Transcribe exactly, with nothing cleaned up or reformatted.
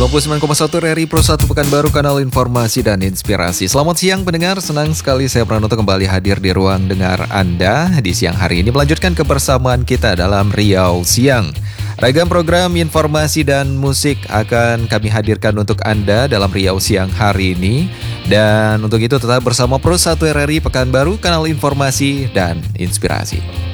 sembilan puluh sembilan koma satu R R I Pro satu Pekanbaru, kanal informasi dan inspirasi. Selamat siang pendengar, senang sekali saya Pranoto kembali hadir di ruang dengar Anda di siang hari ini, melanjutkan kebersamaan kita dalam Riau Siang. Ragam program informasi dan musik akan kami hadirkan untuk Anda dalam Riau Siang hari ini. Dan untuk itu tetap bersama Pro satu R R I Pekanbaru, kanal informasi dan inspirasi.